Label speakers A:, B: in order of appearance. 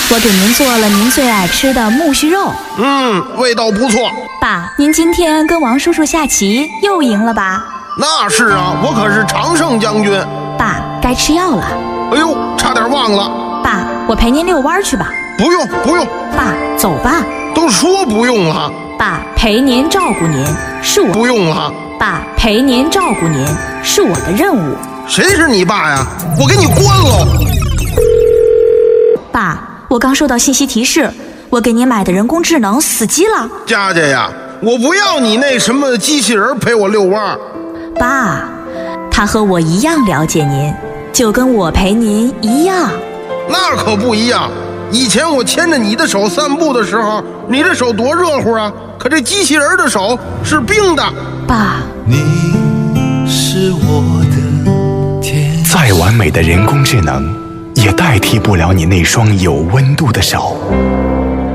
A: 我给您做了您最爱吃的木须肉。
B: 味道不错。
A: 爸，您今天跟王叔叔下棋又赢了吧？
B: 那是啊，我可是常胜将军。
A: 爸，该吃药了。
B: 哎呦，差点忘了。
A: 爸，我陪您遛弯去吧。
B: 不用不用。
A: 爸，走吧。
B: 都说不用了。
A: 爸，陪您照顾您是我。
B: 不用了。
A: 爸，陪您照顾您是我的任务。
B: 谁是你爸呀？我给你关喽！
A: 爸，我刚收到信息提示，我给您买的人工智能死机了。
B: 佳佳呀，我不要你那什么机器人陪我遛弯。
A: 爸，他和我一样了解您，就跟我陪您一样。
B: 那可不一样。以前我牵着你的手散步的时候，你这手多热乎啊！可这机器人的手是冰的。
A: 爸，
C: 你是我的天。
D: 再完美的人工智能，也代替不了你那双有温度的手。